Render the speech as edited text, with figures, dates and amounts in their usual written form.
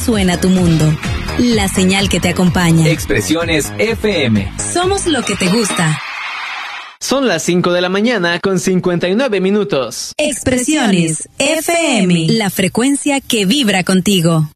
suena tu mundo. La señal que te acompaña. Expresiones FM. Somos lo que te gusta. Son las 5 de la mañana con 59 minutos. Expresiones FM. La frecuencia que vibra contigo.